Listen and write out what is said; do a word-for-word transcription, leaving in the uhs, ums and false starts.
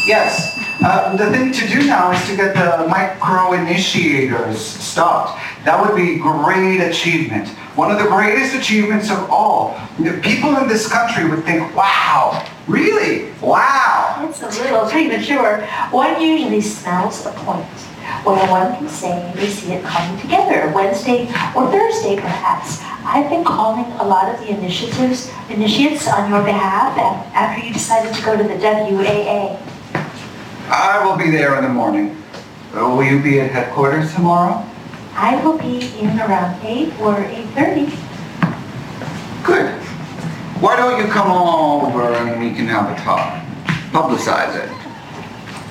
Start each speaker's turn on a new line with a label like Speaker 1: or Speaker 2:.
Speaker 1: Yes. Uh, the thing to do now is to get the micro-initiators stopped. That would be a great achievement. One of the greatest achievements of all. The people in this country would think, wow, really? Wow.
Speaker 2: It's a little premature. One usually smells a point. Well, one can say they see it coming together, Wednesday or Thursday perhaps. I've been calling a lot of the initiatives, initiates on your behalf after you decided to go to the W A A.
Speaker 1: I will be there in the morning. Uh, will you be at headquarters tomorrow?
Speaker 2: I will be in around eight or eight thirty.
Speaker 1: Good. Why don't you come on over and we can have a talk? Publicize it.